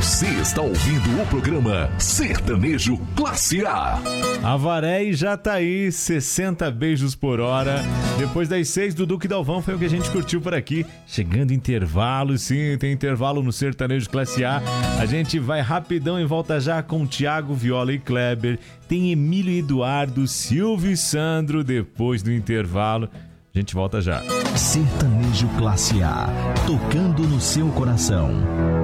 Você está ouvindo o programa Sertanejo Classe A. Avaré e Jataí, 60 beijos por hora. Depois das 6 do Duque Dalvão foi o que a gente curtiu por aqui. Chegando intervalo, sim, tem intervalo no Sertanejo Classe A. A gente vai rapidão e volta já com Thiago, Viola e Kleber. Tem Emílio e Eduardo, Silvio e Sandro depois do intervalo. A gente volta já. Sertanejo Classe A, tocando no seu coração.